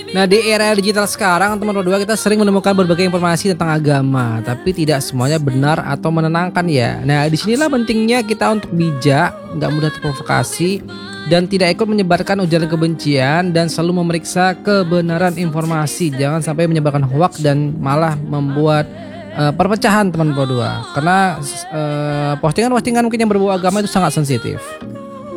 Nah, di era digital sekarang teman berdua kita sering menemukan berbagai informasi tentang agama, tapi tidak semuanya benar atau menenangkan ya. Nah, disinilah pentingnya kita untuk bijak, nggak mudah terprovokasi, dan tidak ikut menyebarkan ujaran kebencian dan selalu memeriksa kebenaran informasi. Jangan sampai menyebarkan hoak dan malah membuat perpecahan teman berdua. Karena postingan-postingan mungkin yang berbau agama itu sangat sensitif.